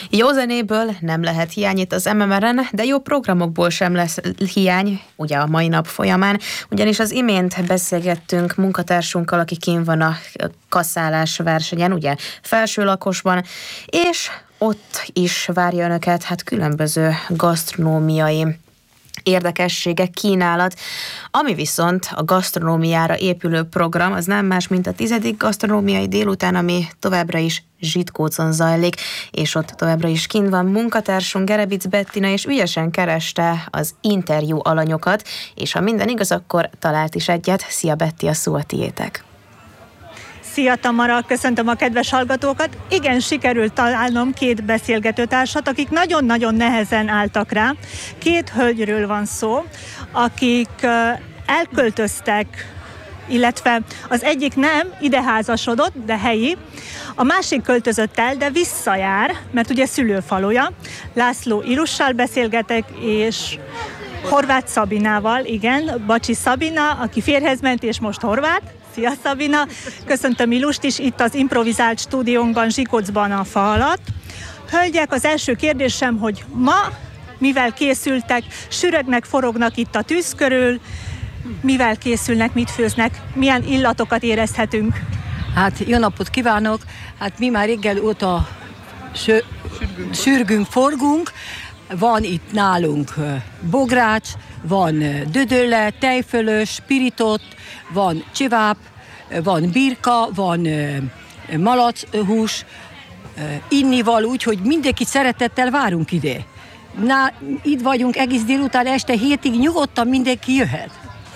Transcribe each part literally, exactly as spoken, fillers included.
Jó zenéből nem lehet hiány itt az em em er-en, de jó programokból sem lesz hiány, ugye a mai nap folyamán, ugyanis az imént beszélgettünk munkatársunkkal, aki kint van a kasszálás versenyen, ugye felsőlakosban, és ott is várja önöket hát különböző gasztronómiai érdekességek, kínálat, ami viszont a gasztronómiára épülő program, az nem más, mint a tizedik gasztronómiai délután, ami továbbra is Zsitkócon zajlik, és ott továbbra is kint van munkatársunk Gerebic Bettina, és ügyesen kereste az interjú alanyokat, és ha minden igaz, akkor talált is egyet. Szia Betti, a szó a tiétek. Szia Tamara, köszöntöm a kedves hallgatókat. Igen, sikerült találnom két beszélgetőtársat, akik nagyon-nagyon nehezen álltak rá. Két hölgyről van szó, akik elköltöztek, illetve az egyik nem, ide házasodott, de helyi, a másik költözött el, de visszajár, mert ugye szülőfaluja. László Ilussal beszélgetek, és Horváth Szabinával, igen, Bacsi Szabina, aki férjhez ment, és most Horváth. Szia Szabina! Köszöntöm Ilust is itt az improvizált stúdiónkban, Zsikócban a fa alatt. Hölgyek, az első kérdésem, hogy ma mivel készültek, sürögnek, forognak itt a tűz körül, mivel készülnek, mit főznek, milyen illatokat érezhetünk? Hát jó napot kívánok! Hát mi már reggel óta sö- sürgünk, forgunk. Van itt nálunk bogrács, van dödölle, tejfölös, spiritot, van csiváp, van birka, van malachús, innival, úgyhogy mindenkit szeretettel várunk ide. Na, itt vagyunk egész délután, este hétig, nyugodtan mindenki jöhet.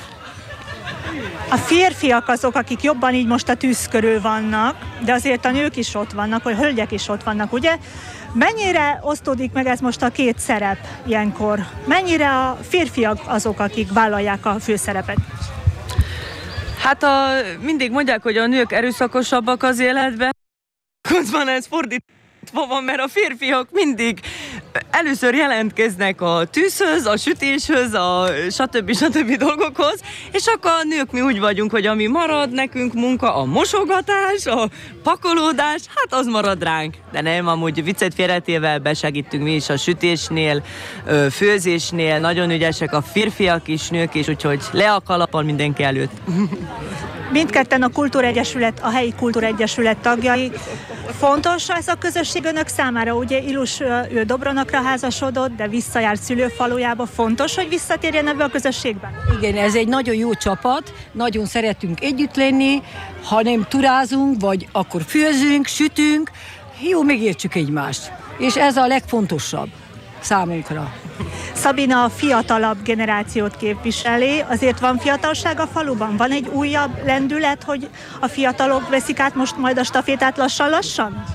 A férfiak azok, akik jobban így most a tűz körül vannak, de azért a nők is ott vannak, vagy a hölgyek is ott vannak, ugye? Mennyire osztódik meg ez most a két szerep ilyenkor? Mennyire a férfiak azok, akik vállalják a főszerepet? Hát a, mindig mondják, hogy a nők erőszakosabbak az életben. Közben ez fordítva van, mert a férfiak mindig először jelentkeznek a tűzhöz, a sütéshöz, a stb. stb. Dolgokhoz, és akkor a nők mi úgy vagyunk, hogy ami marad nekünk munka, a mosogatás, a pakolódás, hát az marad ránk. De nem, amúgy viccet félretéve besegítünk mi is a sütésnél, főzésnél, nagyon ügyesek a férfiak is, nők is, úgyhogy le a kalappal mindenki előtt. Mindketten a Kultúregyesület, a helyi Kultúregyesület tagjai. Fontos ez a közösség önök számára? Ugye Ilus, ő Dobronakra házasodott, de visszajárt szülőfalujába. Fontos, hogy visszatérjen ebbe a közösségbe? Igen, ez egy nagyon jó csapat, nagyon szeretünk együtt lenni, ha nem turázunk, vagy akkor főzünk, sütünk, jó, megértsük egymást. És ez a legfontosabb számunkra. Szabina a fiatalabb generációt képviseli, azért van fiatalság a faluban? Van egy újabb lendület, hogy a fiatalok veszik át most majd a stafétát lassan-lassan?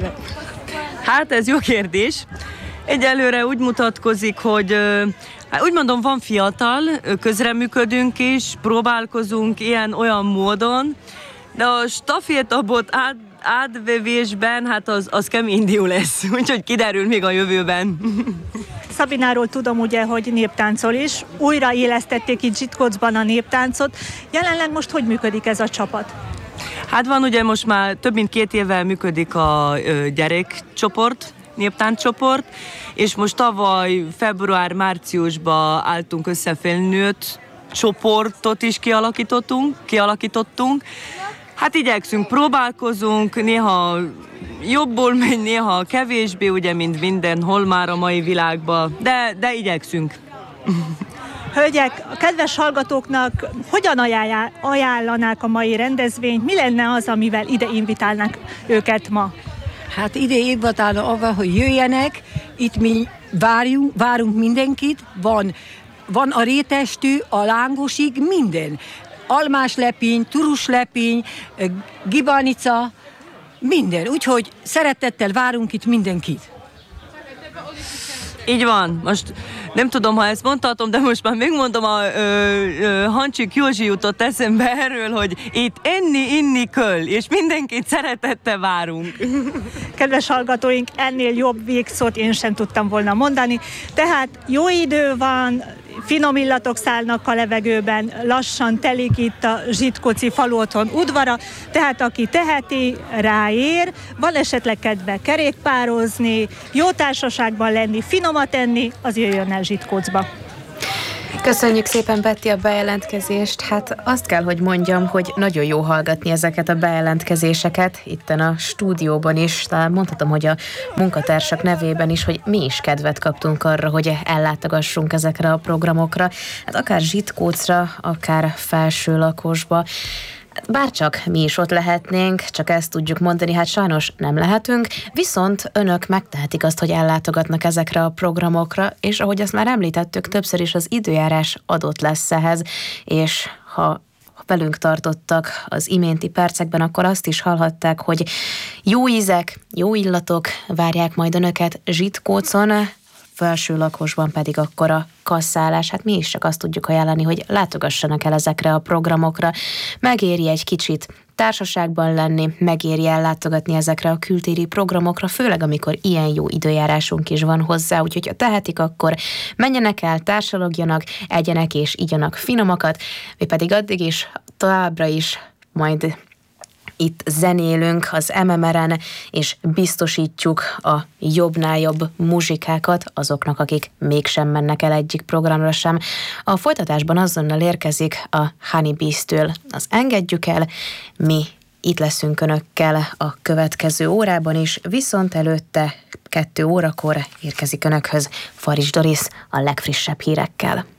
Hát ez jó kérdés. Egyelőre úgy mutatkozik, hogy hát úgy mondom, van fiatal, közreműködünk is, próbálkozunk ilyen-olyan módon, de a stafétabot át, átvevésben, hát az, az kemény dió lesz, úgyhogy kiderül még a jövőben. Szabináról tudom ugye, hogy néptáncol is. Újra élesztették itt Zsitkócban a néptáncot. Jelenleg most hogy működik ez a csapat? Hát van ugye most már több mint két évvel működik a gyerekcsoport, néptánccsoport, és most tavaly február-márciusban álltunk össze felnőtt csoportot is kialakítottunk, kialakítottunk. Hát igyekszünk, próbálkozunk, néha jobból megy, néha kevésbé, ugye, mint mindenhol már a mai világban, de, de igyekszünk. Hölgyek, a kedves hallgatóknak hogyan ajánlanák a mai rendezvényt? Mi lenne az, amivel ide invitálnák őket ma? Hát ide invitálna avval, hogy jöjjenek, itt mi várjunk, várunk mindenkit, van, van a rétestű, a lángosig, minden. Almás lepény, turus lepény, gibanica, minden. Úgyhogy szeretettel várunk itt mindenkit. Így van. Most nem tudom, ha ezt mondhatom, de most már megmondom, a ö, ö, Hancsik Józsi jutott eszembe erről, hogy itt enni, inni köl, és mindenkit szeretettel várunk. Kedves hallgatóink, ennél jobb végszót én sem tudtam volna mondani. Tehát jó idő van, finom illatok szállnak a levegőben, lassan telik itt a Zsitkoci faluotthon udvara, tehát aki teheti, ráér, van esetleg kedve kerékpározni, jó társaságban lenni, finomat enni, az jöjjön el Zsitkócba. Köszönjük szépen, Betty, a bejelentkezést. Hát azt kell, hogy mondjam, hogy nagyon jó hallgatni ezeket a bejelentkezéseket itten a stúdióban is. Talán mondhatom, hogy a munkatársak nevében is, hogy mi is kedvet kaptunk arra, hogy ellátogassunk ezekre a programokra. Hát akár Zsitkócra, akár Felsőlakosba. Bárcsak mi is ott lehetnénk, csak ezt tudjuk mondani, hát sajnos nem lehetünk, viszont önök megtehetik azt, hogy ellátogatnak ezekre a programokra, és ahogy azt már említettük, többször is az időjárás adott lesz ehhez, és ha velünk tartottak az iménti percekben, akkor azt is hallhatták, hogy jó ízek, jó illatok várják majd önöket Zsitkócon, Felsőlakosban pedig akkor a kasszálás. Hát mi is csak azt tudjuk ajánlani, hogy látogassanak el ezekre a programokra. Megéri egy kicsit társaságban lenni, megéri ellátogatni ezekre a kültéri programokra, főleg amikor ilyen jó időjárásunk is van hozzá, úgyhogy ha tehetik, akkor menjenek el, társalogjanak, egyenek és igyanak finomakat, mi pedig addig is, továbbra is majd itt zenélünk az em em er-en, és biztosítjuk a jobbnál jobb muzsikákat azoknak, akik mégsem mennek el egyik programra sem. A folytatásban azonnal érkezik a Honey Bees-től az Engedjük el, mi itt leszünk önökkel a következő órában is, viszont előtte kettő órakor érkezik önökhöz Faris Doris a legfrissebb hírekkel.